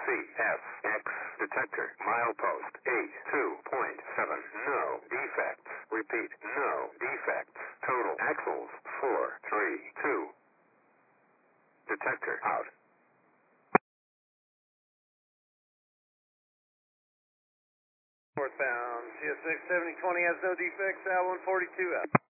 CFX detector. Milepost 82.7. No defects. Repeat, no defects. Total axles 432. Detector out. Northbound, CSX 7020 has no defects, Al 142 out.